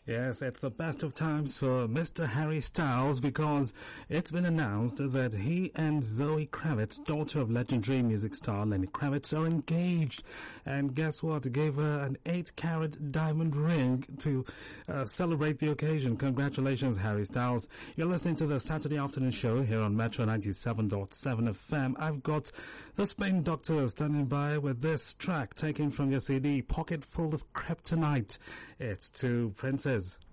Yes, it's the best of times for Mr. Harry Styles because it's been announced that he and Zoe Kravitz, daughter of legendary music star Lenny Kravitz, are engaged. And guess what? Gave her an 8-carat diamond ring to celebrate the occasion. Congratulations, Harry Styles. You're listening to the Saturday afternoon show here on Metro 97.7 FM. I've got the Spain Doctor standing by with this track taken from your CD, Pocket Full of Kryptonite. It's to Princess.